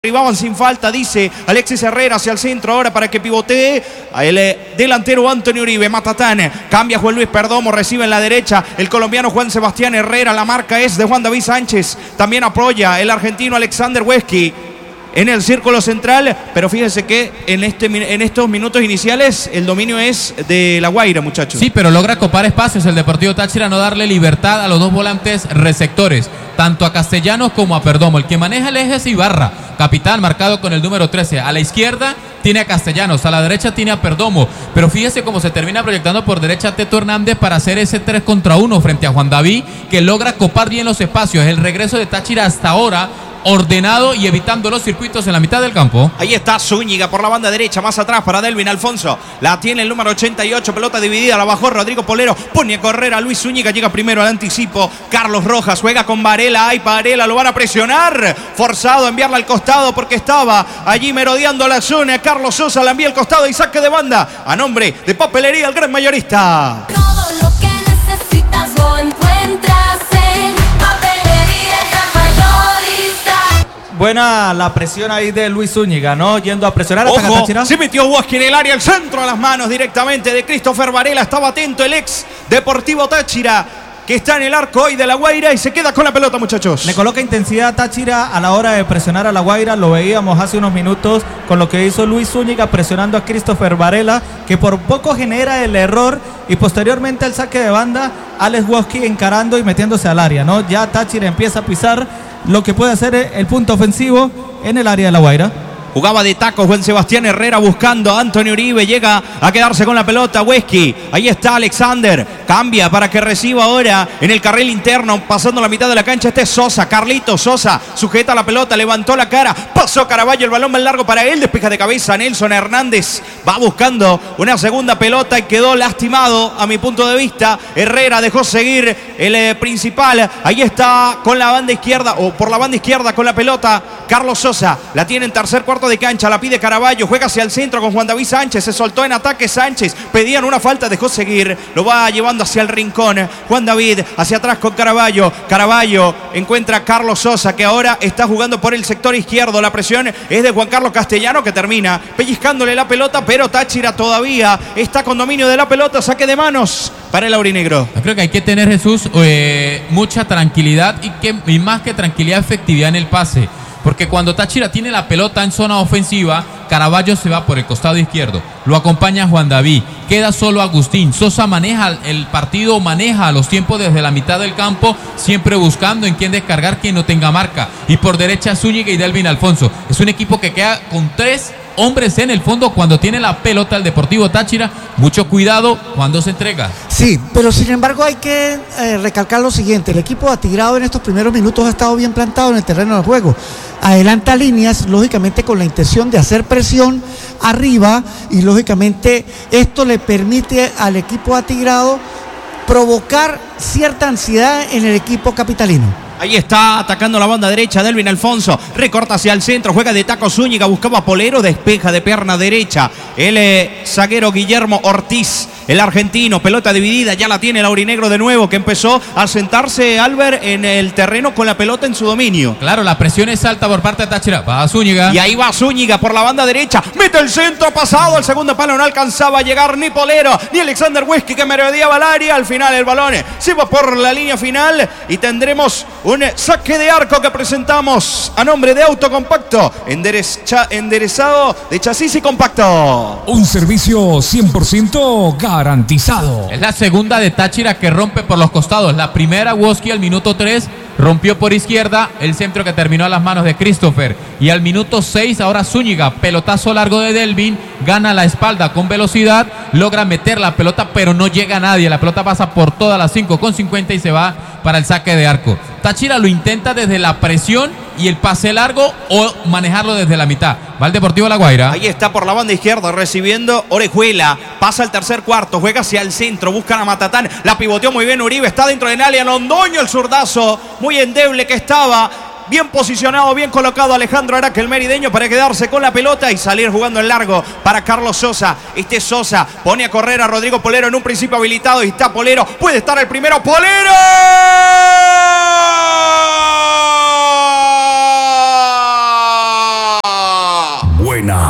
Arribaban sin falta, dice Alexis Herrera hacia el centro ahora para que pivotee el delantero Antonio Uribe. Matatán, cambia Juan Luis Perdomo, recibe en la derecha el colombiano Juan Sebastián Herrera. La marca es de Juan David Sánchez, también apoya el argentino Alexander Weski en el círculo central, pero fíjense que en estos minutos iniciales el dominio es de La Guaira, muchachos. Sí, pero logra copar espacios el Deportivo Táchira, no darle libertad a los dos volantes receptores, tanto a Castellanos como a Perdomo. El que maneja el eje es Ibarra, capitán, marcado con el número 13. A la izquierda tiene a Castellanos, a la derecha tiene a Perdomo, pero fíjese cómo se termina proyectando por derecha Teto Hernández para hacer ese 3 contra 1 frente a Juan David, que logra copar bien los espacios. El regreso de Táchira hasta ahora ordenado y evitando los circuitos en la mitad del campo. Ahí está Zúñiga por la banda derecha, más atrás para Delvin Alfonso. La tiene el número 88, pelota dividida, la bajó Rodrigo Polero, pone a correr a Luis Zúñiga, llega primero al anticipo. Carlos Rojas juega con Varela, ay Varela, lo van a presionar. Forzado a enviarla al costado porque estaba allí merodeando la zona. Carlos Sosa la envía al costado y saque de banda a nombre de Papelería El Gran Mayorista. Todo lo que necesitas lo encuentras en Papelería El Gran Mayorista. Buena la presión ahí de Luis Zúñiga, ¿no? Yendo a presionar. Ojo, se metió Huasqui en el área, el centro a las manos directamente de Christopher Varela. Estaba atento el ex Deportivo Táchira, que está en el arco hoy de La Guaira y se queda con la pelota, muchachos. Le coloca intensidad Táchira a la hora de presionar a La Guaira. Lo veíamos hace unos minutos con lo que hizo Luis Zúñiga presionando a Christopher Varela, que por poco genera el error, y posteriormente el saque de banda, Alex Huasqui encarando y metiéndose al área, ¿no? Ya Táchira empieza a pisar lo que puede hacer el punto ofensivo en el área de La Guaira. Jugaba de taco Juan Sebastián Herrera buscando a Antonio Uribe. Llega a quedarse con la pelota Weski. Ahí está Alexander. Cambia para que reciba ahora en el carril interno. Pasando la mitad de la cancha. Este es Sosa. Carlitos Sosa sujeta la pelota. Levantó la cara. Pasó Caraballo. El balón más largo para él. Despeja de cabeza Nelson Hernández. Va buscando una segunda pelota y quedó lastimado a mi punto de vista. Herrera dejó seguir el principal. Ahí está con la banda izquierda o por la banda izquierda con la pelota Carlos Sosa. La tiene en tercer cuarto de cancha, la pide Caraballo, juega hacia el centro con Juan David Sánchez, se soltó en ataque Sánchez, pedían una falta, dejó seguir, lo va llevando hacia el rincón, Juan David hacia atrás con Caraballo, Caraballo encuentra a Carlos Sosa, que ahora está jugando por el sector izquierdo. La presión es de Juan Carlos Castellano, que termina pellizcándole la pelota, pero Táchira todavía está con dominio de la pelota. Saque de manos para el aurinegro. Yo creo que hay que tener, Jesús, mucha tranquilidad y más que tranquilidad, efectividad en el pase. Porque cuando Táchira tiene la pelota en zona ofensiva, Caraballo se va por el costado izquierdo, lo acompaña Juan David, queda solo Agustín. Sosa maneja el partido, maneja los tiempos desde la mitad del campo, siempre buscando en quién descargar, quien no tenga marca. Y por derecha Zúñiga y Delvin Alfonso. Es un equipo que queda con 3 hombres en el fondo cuando tiene la pelota el Deportivo Táchira. Mucho cuidado cuando se entrega. Sí, pero sin embargo hay que recalcar lo siguiente: el equipo atigrado en estos primeros minutos ha estado bien plantado en el terreno del juego. Adelanta líneas, lógicamente con la intención de hacer presión arriba, y lógicamente esto le permite al equipo atigrado provocar cierta ansiedad en el equipo capitalino. Ahí está atacando la banda derecha Delvin Alfonso, recorta hacia el centro, juega de taco Zúñiga, buscaba a Polero, despeja de pierna derecha el zaguero Guillermo Ortiz, el argentino. Pelota dividida, ya la tiene el aurinegro de nuevo, que empezó a sentarse Albert en el terreno con la pelota en su dominio. Claro, la presión es alta por parte de Táchira, va a Zúñiga. Y ahí va Zúñiga por la banda derecha, mete el centro pasado, el segundo palo, no alcanzaba a llegar ni Polero, ni Alexander Weski, que merodeaba el área. Al final el balón se va por la línea final y tendremos un saque de arco que presentamos a nombre de Autocompacto, enderezado de chasis y compacto. Un servicio 100% garantizado. Es la segunda de Táchira que rompe por los costados. La primera, Woski al minuto 3, rompió por izquierda, el centro que terminó a las manos de Christopher. Y al minuto 6, ahora Zúñiga, pelotazo largo de Delvin, gana la espalda con velocidad, logra meter la pelota, pero no llega a nadie. La pelota pasa por todas las 5,50 y se va para el saque de arco. Táchira lo intenta desde la presión y el pase largo, o manejarlo desde la mitad. Va el Deportivo La Guaira. Ahí está por la banda izquierda recibiendo Orejuela. Pasa el tercer cuarto, juega hacia el centro, buscan a Matatán. La pivoteó muy bien Uribe, está dentro de área. Londoño, el zurdazo, muy endeble que estaba. Bien posicionado, bien colocado Alejandro Araque, el merideño, para quedarse con la pelota y salir jugando en largo para Carlos Sosa. Este Sosa pone a correr a Rodrigo Polero, en un principio habilitado, y está Polero. Puede estar el primero, ¡Polero! buena.